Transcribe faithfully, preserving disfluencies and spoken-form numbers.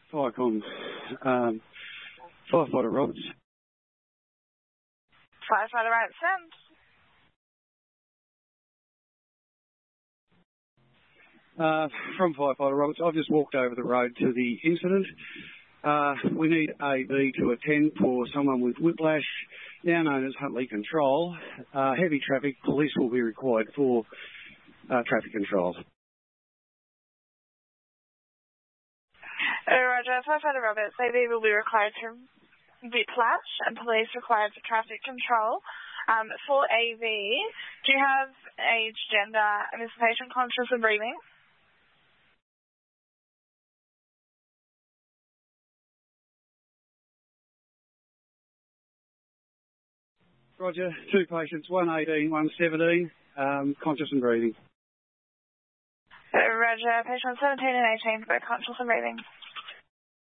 Firecon, um, Firefighter Roberts. Firefighter Roberts, send. Uh, from Firefighter Roberts, I've just walked over the road to the incident. Uh, we need A B to attend for someone with whiplash, now known as Huntley Control. Uh, heavy traffic, police will be required for uh, traffic control. Uh, Roger, Firefighter Roberts, A B will be required to whiplash and police required for traffic control. Um, for A B, do you have age, gender, and is the patient conscious and breathing? Roger, two patients, one eighteen, one seventeen, um, conscious and breathing. Uh, Roger, patient seventeen and eighteen, both conscious and breathing.